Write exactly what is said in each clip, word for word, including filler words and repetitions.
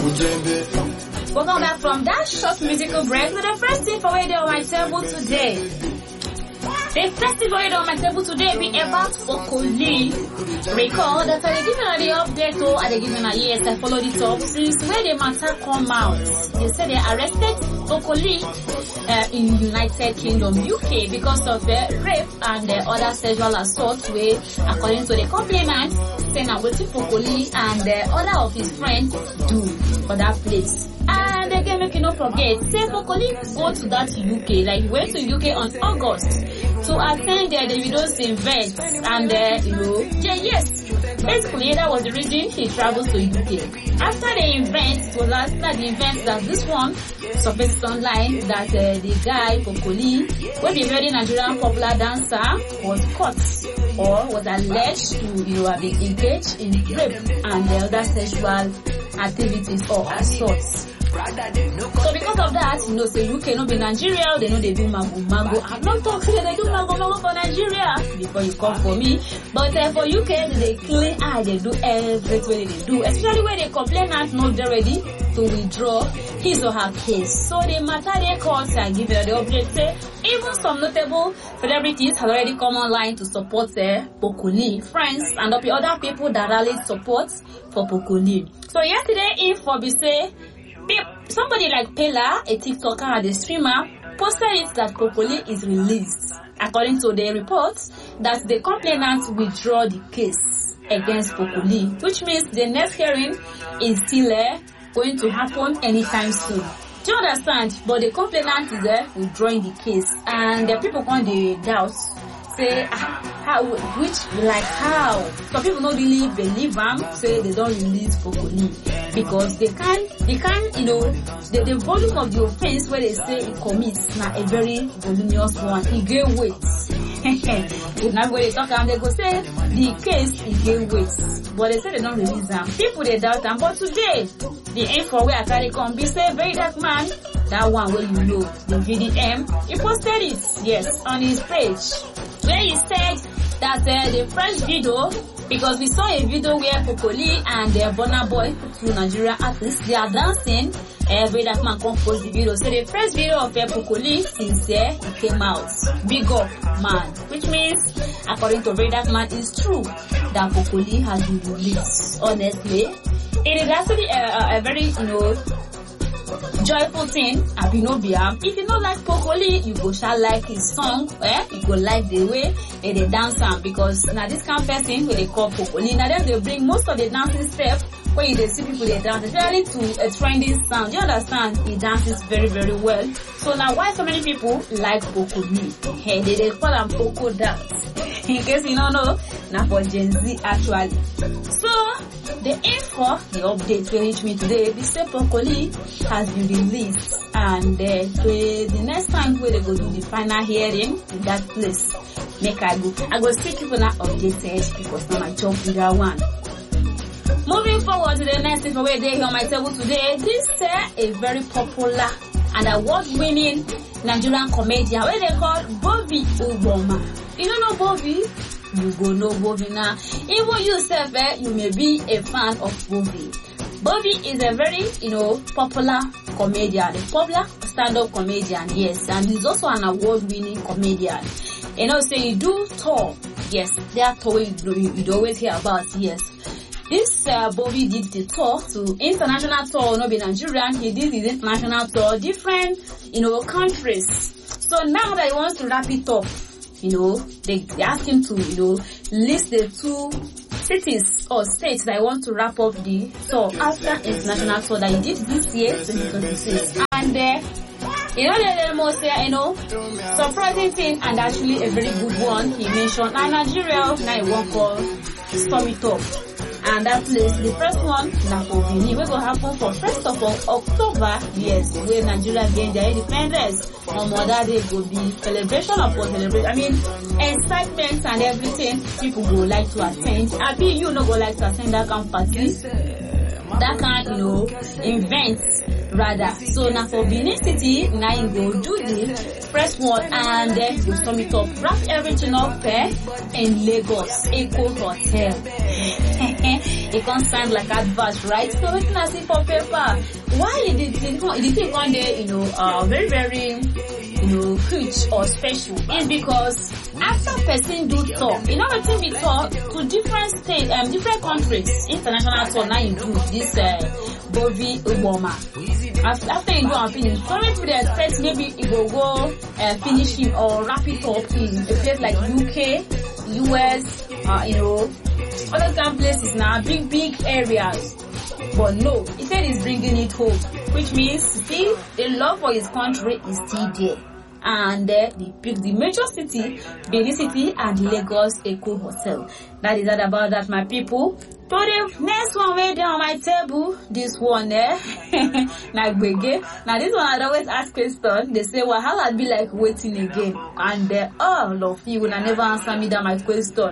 Welcome back from that short musical break with the first thing for radio on my table today. The first thing for radio on my table today be about Okoli. Recall that I give you the update or I give you a yes, I follow the top since where the matter come out. They said they arrested Okoli uh, in United Kingdom, U K, because of the rape and the other sexual assault where, according to the complainant, saying I'm waiting for Okoli and the other of his friends do for that place. And again, make you not forget, say Okoli go to that U K, like he went to U K on August to attend the Davido's event, and uh, you know, yeah, yes, basically that was the reason he traveled to U K. After the event, it was after the event that this one surfaced online that uh, the guy Okoli, who is a very Nigerian popular dancer, was caught or was alleged to, you know, have been engaged in rape and the other sexual activities or assaults. So because of that, you know, say U K no be Nigeria, they know they do mango mango. I'm not talking they do mango mango for Nigeria before you come for me. But uh, for U K, they clean eye, they do everything they do, especially when they complain and not ready to withdraw his or her case. So the matter they call and give you the update. Say even some notable celebrities have already come online to support uh, Okoli, friends and other people that rally support for Okoli. So yesterday, in for be say. Somebody like Pela, a TikToker and a streamer, posted it that Okoli is released. According to the reports, that the complainant withdraw the case against Okoli, which means the next hearing is still uh, going to happen anytime soon. Do you understand? But the complainant is there uh, withdrawing the case, and the people on the doubt say ah, how, which like how. Some people don't really believe them, say they don't release Okoli. Because they can, they can, you know, the, the volume of the offense where they say he commits now a very voluminous one. He gave weight. If not when they talk and they go say the case he gave weight, but they say they don't release them. People they doubt them. But today, the info where I carry come be say very dark man. That one where you know the V D M, he posted it yes on his page where he said that uh, the first video. Because we saw a video where Okoli and the uh, Burna Boy, two Nigerian artists, they are dancing. Every uh, that man composed the video. So the first video of uh, Okoli since uh, it came out, big up man, which means according to very that man, it's true that Okoli has been released. Honestly, it is actually a, a, a very you know joyful thing. Abinobia. If you don't like Okoli, you go shall like his song. Eh? You go like the way eh, they dance am, because now this kind of person where they call Okoli. Now then they bring most of the dancing steps where you see people they dance, especially to a trending sound. You understand? He dances very very well. So now why so many people like Okoli? Hey, they, they call him Poco dance. In case you don't know, now for Gen Z actually. So the info, the update will reach me today. The say Okoli has been released, and uh, the, the next time where they go do the final hearing in that place, make I go. I go see people now updated because now my job with that one. Moving forward to the next info where they here on my table today. This is uh, a very popular and award-winning Nigerian comedian where they call Bobby Uboma. You don't know Bobby? You go know Bobby now. Even yourself, eh, you may be a fan of Bobby. Bobby is a very, you know, popular comedian, a popular stand-up comedian, yes, and he's also an award-winning comedian. You know, say you do tour, yes, that tour you you always hear about, yes. This uh, Bobby did the tour to international tour, not be Nigerian. He did his international tour, different, you know, countries. So now that he wants to wrap it up, you know, they, they ask him to, you know, list the two cities or states that I want to wrap up the tour after international tour that he did this year, twenty twenty-six. And uh, you know, the, the most, uh, you know, surprising thing and actually a very good one he mentioned. Now Nigeria, now he won't call Storm It Up. And that place, the first one, na for Benin, we go happen for first of October, yes, where Nigeria gain their independence. On Mother Day go be celebration upon celebration. I mean, excitement and everything, people go like to attend. I mean, you no go like to attend that kind of party, that kind, you know, event, rather. So now for Benin City, now you go do the first one and then you sum it up, wrap everything up there in Lagos, Eco Hotel. It can't sound like adverts, right? So we can see for paper. Why did it think one day, you know, uh, very, very, you know, huge or special is because after person do tour, you know what we tour to different states, um, different countries, international tour. Now you do this uh, Bovi Obama. After, after you go and finish, currently they expect maybe it will go uh, finish it or wrap it up in a place like U K, U S, uh, you know, other kind of places now, big big areas. But no, he said he's bringing it home, which means still the love for his country is still there. And uh, they picked the major city, Benin City, and Lagos Eco Hotel. That is that about that, my people. So the next one way down on my table, this one there, eh? Now this one I always ask question. They say, well, how I'd be like waiting again? And uh, all of you will never answer me that my question.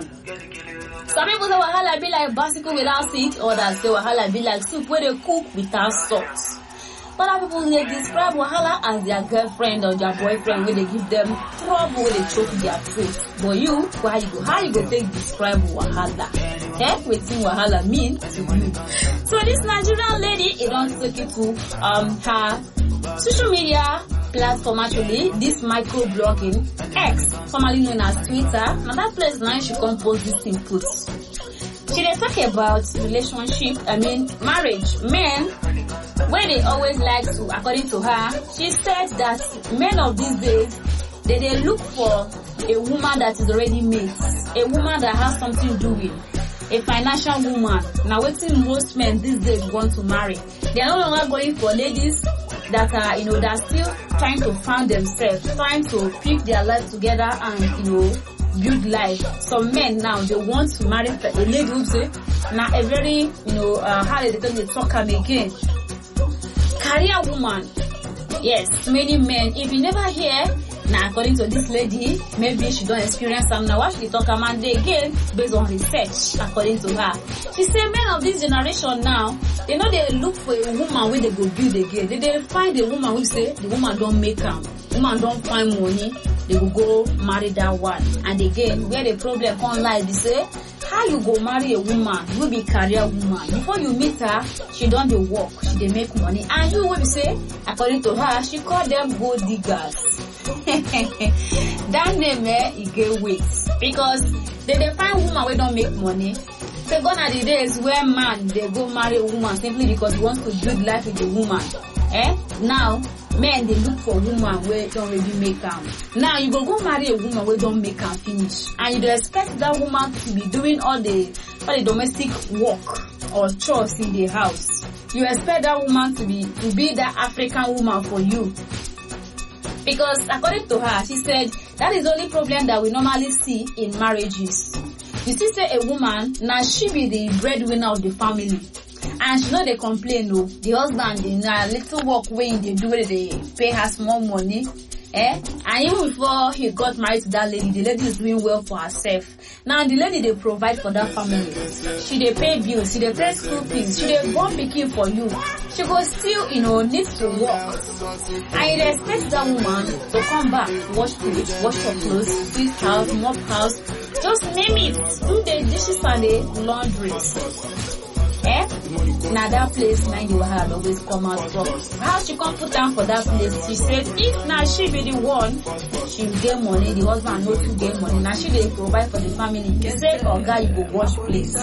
Some people say, well, I'd be like bicycle without seat, or that say, well, I'd be like soup where they cook without salt. Other people they describe Wahala as their girlfriend or their boyfriend where they give them trouble where they choke their throat. But you, where you go, how you go take describe Wahala? Eh? What Wahala mean to you? So this Nigerian lady, it don't take it to um her social media platform actually, this microblogging X, formerly known as Twitter. Now that place now she can post this input. She dey talk about relationship, I mean marriage, men. Where they always like to, according to her, she said that men of these days, they, they look for a woman that is already made, a woman that has something doing, a financial woman. Now, what most men these days want to marry, they are no longer going for ladies that are, you know, that are still trying to find themselves, trying to pick their life together and, you know, build life. Some men now, they want to marry a lady who say, now a very, you know, uh, how they they talk them again. Career woman. Yes, many men. If you never hear, now according to this lady, maybe she don't experience some now. What she talk about they again based on research, according to her. She say men of this generation now, they know they look for a woman where they go build again. They, they find a woman who say the woman don't make them, woman don't find money, they will go marry that one. And again, where the problem come like they say, how you go marry a woman who be career woman? Before you meet her, she done the work, she dey make money. And you will say, according to her, she call them gold diggers. That name eh, it get weight. Because they, they find woman who don't make money. So gone are the days where man, they go marry a woman simply because he wants to build life with a woman. Eh? Now, men, they look for woman where don't really make them. Now, you go go marry a woman where don't make them finish. And you expect that woman to be doing all the, all the domestic work or chores in the house. You expect that woman to be, to be that African woman for you. Because according to her, she said, that is the only problem that we normally see in marriages. You see, say a woman, now she be the breadwinner of the family. And she know they complain, no. The husband, in a little work way, they do it, they pay her small money. Eh? And even before he got married to that lady, the lady is doing well for herself. Now the lady they provide for that family. She they pay bills, she they pay school fees, she they born pikin for you. She go still, you know, need to work. And you expect that woman to come back, wash food, wash her clothes, sweep house, mop house, just name it, do the dishes and the laundries. Eh? Now that place, now you have always come out from. How she come put down for that place? She said, if now she be the one, she will get money, the husband knows to get money. Now she will provide for the family. She said, oh God, you go wash place.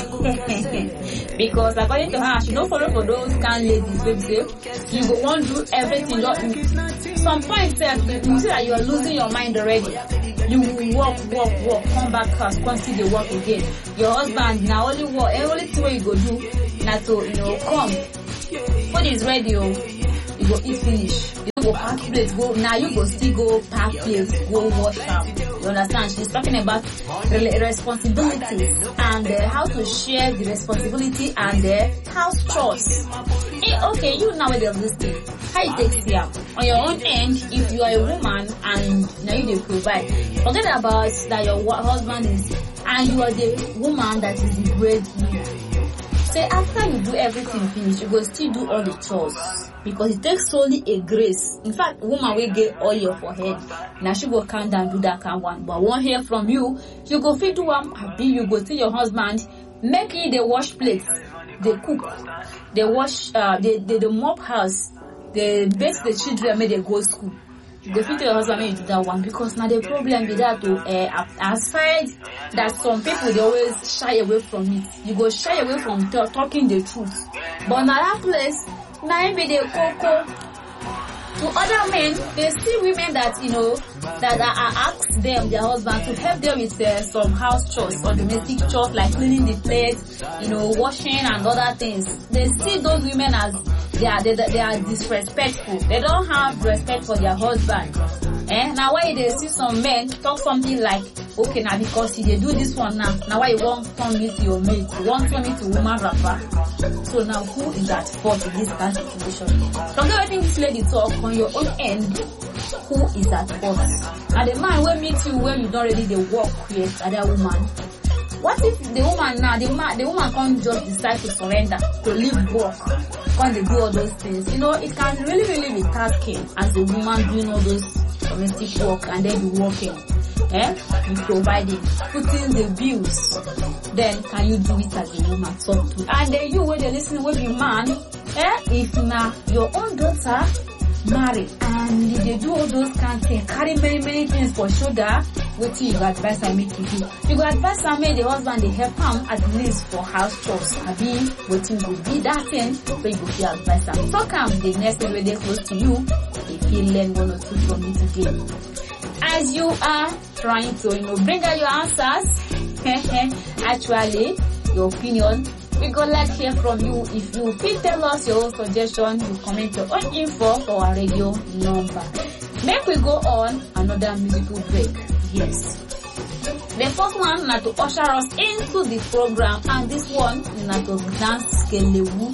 Because according to her, she don't follow for those kind ladies, baby. Say, you go want to do everything. Some point said, you see that you are losing your mind already. You will walk, walk, walk, come back house, continue the work again. Your husband now only work, only thing what you go do, now to, you know, come. Food is ready, oh, you go eat finish. You go pack plates, go, now you go still go pack plates, go wash out. You understand? She's talking about responsibilities and uh, how to share the responsibility and the uh, house chores. Hey, okay, you now with this thing. How you take care on your own end if you are a woman and now you dey provide. Forget about that your husband is and you are the woman that is the breadwinner. Say after you do everything finish, you go still do all the chores because it takes solely a grace. In fact, woman will get oil for head. Now she go calm down do that kind one. But won't hear from you. You go fit do one happy. You go tell your husband make it they wash plates, they cook, they wash, uh, they, they, they mop house, they bathe the children, make they go school. They fit your husband into that one because now the problem with that to uh, aside that some people they always shy away from it. You go shy away from t- talking the truth. But now that place, now be the cocoa. To other men, they see women that, you know, that are ask them, their husband, to help them with uh, some house chores or domestic chores like cleaning the plates, you know, washing and other things. They see those women as they are, they, they are disrespectful. They don't have respect for their husband. Eh? Now why they see some men talk something like, okay, now because they do this one now, now why you want to turn me to your mate, you want to turn me to woman rapper. So now who is at fault in this kind of situation? From the wedding this lady talk on your own end, who is at fault? Now the man will meet you when you don't ready the work with other woman. What if the woman now, the man, the woman can't just decide to surrender, to leave work, can't they do all those things? You know, it can really, really be tasking as a woman doing all those domestic work and then you working. Eh? You providing, putting the bills. Then can you do it as a woman? Talk to. And then you when they listen with your man, eh? If now your own daughter marry and they do all those kind of things, carry many many things for shoulder, what you advise I make you do? You go advise I make the husband they help him at least for house chores. I be waiting to be that thing, so you go be advice am. Talk am the next day when they close to you, if you learn one or two from me today. As you are trying to, you know, bring out your answers, actually, your opinion, we go like hear from you. If you feel tell us your own suggestion, you comment your own info for our radio number. Make we go on another musical break. Yes. The first one na to usher us into the program, and this one na to dance kelewu.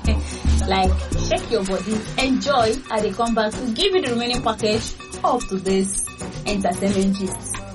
Like shake your body, enjoy, and they come back to give you the remaining package of today's entertainment gist.